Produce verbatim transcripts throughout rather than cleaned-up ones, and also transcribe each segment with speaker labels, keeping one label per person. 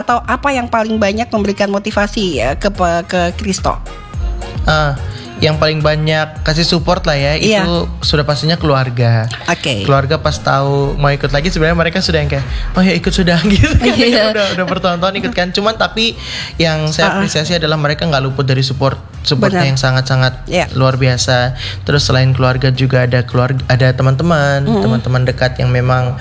Speaker 1: atau apa yang paling banyak memberikan motivasi ya ke ke Christo?
Speaker 2: Ah, yang paling banyak kasih support lah ya,
Speaker 1: Iya.
Speaker 2: itu sudah pastinya keluarga.
Speaker 1: Oke. Okay.
Speaker 2: Keluarga pas tahu mau ikut lagi sebenarnya mereka sudah yang kayak, oh ya ikut sudah gitu.
Speaker 1: Iya.
Speaker 2: udah udah bertahun-tahun ikut kan. Cuman tapi yang saya
Speaker 1: Uh-uh.
Speaker 2: apresiasi adalah mereka nggak luput dari support supportnya
Speaker 1: Benar.
Speaker 2: yang sangat-sangat
Speaker 1: Iya.
Speaker 2: luar biasa. Terus selain keluarga juga ada keluarga, ada teman-teman,
Speaker 1: Mm-hmm.
Speaker 2: teman-teman dekat yang memang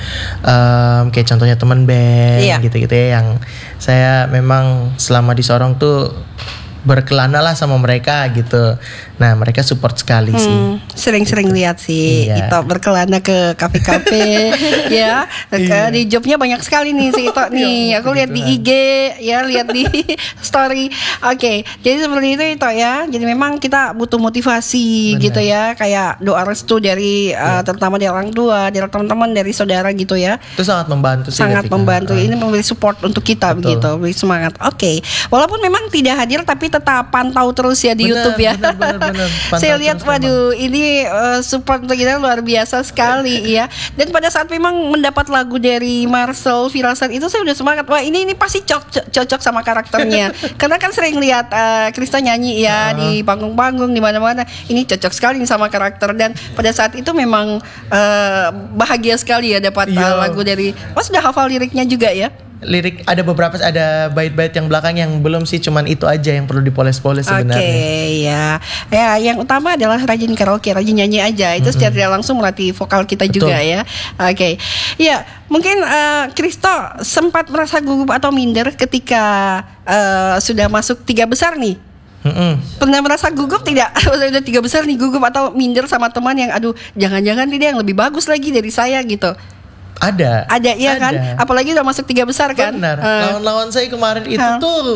Speaker 2: um, kayak contohnya teman band
Speaker 1: Iya.
Speaker 2: gitu-gitu ya, yang saya memang selama di Sorong tuh berkelana lah sama mereka gitu. Nah mereka support sekali
Speaker 1: Hmm,
Speaker 2: sih.
Speaker 1: sering-sering lihat sih
Speaker 2: Iya.
Speaker 1: Ito berkelana ke kafe-kafe ya. Ke,
Speaker 2: Iya.
Speaker 1: Di jobnya banyak sekali nih si Ito nih.
Speaker 2: Ya,
Speaker 1: Aku lihat di I G ya, lihat di story. Oke, jadi seperti itu Ito ya. Jadi memang kita butuh motivasi
Speaker 2: Benar.
Speaker 1: gitu ya, kayak doa restu dari uh, terutama dari orang tua, dari teman-teman, dari saudara gitu ya.
Speaker 2: Itu sangat membantu sih.
Speaker 1: Sangat
Speaker 2: ketika-
Speaker 1: membantu.
Speaker 2: uh,
Speaker 1: Ini memberi support untuk kita
Speaker 2: Betul.
Speaker 1: begitu, beri semangat. Oke, walaupun memang tidak hadir tapi tetap pantau terus ya di
Speaker 2: Benar,
Speaker 1: YouTube ya.
Speaker 2: benar, benar, benar. Pantau
Speaker 1: Saya lihat,
Speaker 2: terus
Speaker 1: waduh, ini uh, support untuk kita luar biasa sekali ya. Dan pada saat memang mendapat lagu dari Marcel Firasat itu saya udah semangat. Wah ini ini pasti cocok cocok sama karakternya. Karena kan sering lihat uh, Christo nyanyi ya
Speaker 2: Uh-huh.
Speaker 1: di panggung-panggung di mana-mana. Ini cocok sekali nih sama karakter, dan pada saat itu memang uh, bahagia sekali ya dapat uh,
Speaker 2: Iya.
Speaker 1: lagu dari. Mas sudah hafal liriknya juga ya?
Speaker 2: Lirik ada beberapa, ada bait-bait yang belakang yang belum sih, cuman itu aja yang perlu dipoles-poles
Speaker 1: Oke,
Speaker 2: sebenarnya.
Speaker 1: ya. Ya, yang utama adalah rajin karaoke, rajin nyanyi aja. Itu secara tidak langsung melatih vokal kita
Speaker 2: Betul.
Speaker 1: juga ya. Oke. Ya, mungkin uh, Christo sempat merasa gugup atau minder ketika uh, sudah masuk tiga besar nih.
Speaker 2: Mm-mm.
Speaker 1: Pernah merasa gugup tidak? Udah tiga besar nih, gugup atau minder sama teman yang aduh, jangan-jangan ini yang lebih bagus lagi dari saya gitu.
Speaker 2: Ada.
Speaker 1: Ada iya kan? Apalagi udah masuk tiga besar kan?
Speaker 2: Benar.
Speaker 1: Uh,
Speaker 2: Lawan-lawan saya kemarin itu
Speaker 1: Hah?
Speaker 2: tuh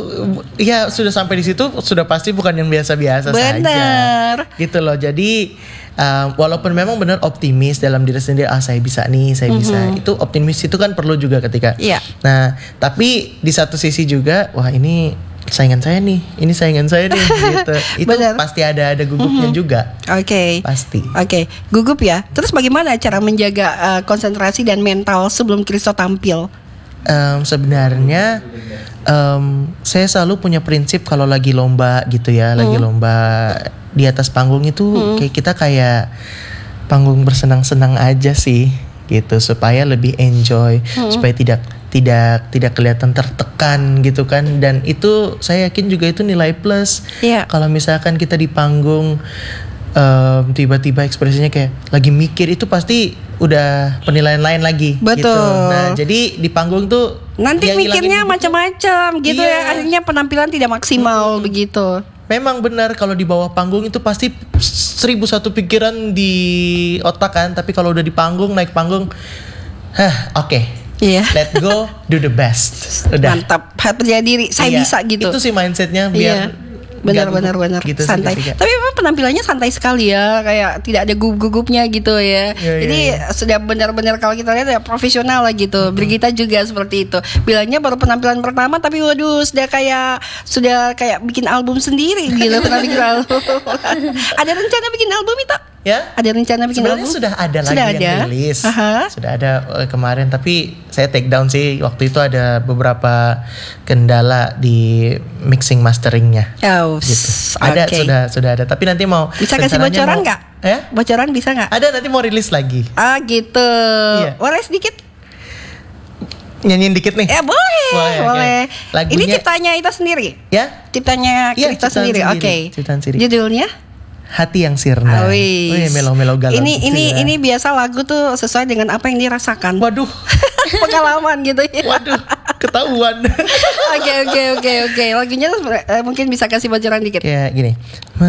Speaker 2: ya sudah sampai di situ sudah pasti bukan yang biasa-biasa
Speaker 1: Benar.
Speaker 2: saja. Gitu loh. Jadi um, walaupun memang benar optimis dalam diri sendiri, ah saya bisa nih, saya bisa. Itu optimis itu kan perlu juga ketika.
Speaker 1: Iya.
Speaker 2: Nah, tapi di satu sisi juga wah ini saingan saya nih, ini saingan saya nih gitu. Itu
Speaker 1: Benar.
Speaker 2: pasti ada ada gugupnya juga.
Speaker 1: Oke.
Speaker 2: Pasti.
Speaker 1: Oke, gugup ya. Terus bagaimana cara menjaga uh, konsentrasi dan mental sebelum Christo tampil?
Speaker 2: Um, sebenarnya um, saya selalu punya prinsip kalau lagi lomba gitu ya, lagi lomba di atas panggung itu kayak kita kayak panggung bersenang-senang aja sih gitu, supaya lebih enjoy, supaya tidak tidak tidak kelihatan tertekan gitu kan. Dan itu saya yakin juga itu nilai plus.
Speaker 1: Iya.
Speaker 2: Kalau misalkan kita di panggung um, tiba-tiba ekspresinya kayak lagi mikir, itu pasti udah penilaian lain lagi.
Speaker 1: Betul.
Speaker 2: Gitu. Nah jadi di panggung tuh
Speaker 1: Nanti
Speaker 2: yang
Speaker 1: mikirnya
Speaker 2: ngilangin gitu.
Speaker 1: macam-macam gitu
Speaker 2: Iya.
Speaker 1: ya. Akhirnya penampilan tidak maksimal begitu.
Speaker 2: Memang benar, kalau di bawah panggung itu pasti seribu satu pikiran di otak kan. Tapi kalau udah di panggung, naik panggung, hah oke,
Speaker 1: Iya.
Speaker 2: let go, do the best. Udah.
Speaker 1: Mantap, percaya diri, saya
Speaker 2: Iya,
Speaker 1: bisa gitu.
Speaker 2: Itu sih mindsetnya biar
Speaker 1: Iya. Benar
Speaker 2: nggak
Speaker 1: benar
Speaker 2: gugup
Speaker 1: benar
Speaker 2: gitu sih
Speaker 1: santai.
Speaker 2: ketika-
Speaker 1: Tapi memang penampilannya santai sekali ya, kayak tidak ada gugup-gugupnya gitu ya.
Speaker 2: Iya,
Speaker 1: Jadi
Speaker 2: iya,
Speaker 1: sudah benar-benar kalau kita lihat ya profesional lah gitu. Brigita juga seperti itu. Bilangnya baru penampilan pertama tapi waduh sudah kayak sudah kayak bikin album sendiri gitu, pernah bikin album. Ada rencana bikin album itu?
Speaker 2: Ya.
Speaker 1: Ada rencana bikin
Speaker 2: Sebenarnya
Speaker 1: album?
Speaker 2: sudah ada
Speaker 1: Sudah
Speaker 2: lagi
Speaker 1: ada?
Speaker 2: yang rilis.
Speaker 1: Aha.
Speaker 2: Sudah ada eh, kemarin, tapi saya take down sih. Waktu itu ada beberapa kendala di mixing masteringnya.
Speaker 1: Oh,
Speaker 2: Gitu. Ada
Speaker 1: oke.
Speaker 2: sudah sudah ada. Tapi nanti mau
Speaker 1: Bisa kasih
Speaker 2: rencananya
Speaker 1: bocoran
Speaker 2: mau-
Speaker 1: nggak?
Speaker 2: Ya?
Speaker 1: Bocoran bisa nggak?
Speaker 2: Ada, nanti mau rilis lagi.
Speaker 1: Ah gitu.
Speaker 2: Iya.
Speaker 1: Boleh sedikit?
Speaker 2: Nyanyiin dikit nih.
Speaker 1: Ya boleh,
Speaker 2: Boleh, oke.
Speaker 1: boleh.
Speaker 2: Lagunya-
Speaker 1: Ini ciptanya Ita sendiri?
Speaker 2: Ya,
Speaker 1: Ciptanya
Speaker 2: Iya,
Speaker 1: Krista
Speaker 2: ciptaan
Speaker 1: sendiri,
Speaker 2: sendiri,
Speaker 1: oke.
Speaker 2: ciptaan sendiri.
Speaker 1: Judulnya?
Speaker 2: Hati yang Sirna.
Speaker 1: Wih.
Speaker 2: Wih, melo-melo galau.
Speaker 1: Ini
Speaker 2: gitu
Speaker 1: ini
Speaker 2: ya.
Speaker 1: ini biasa lagu tuh sesuai dengan apa yang dirasakan.
Speaker 2: Waduh,
Speaker 1: Pengalaman gitu ya.
Speaker 2: waduh, ketahuan.
Speaker 1: Oke oke oke oke. Lagunya eh, mungkin bisa kasih bocoran dikit.
Speaker 2: Kayak gini.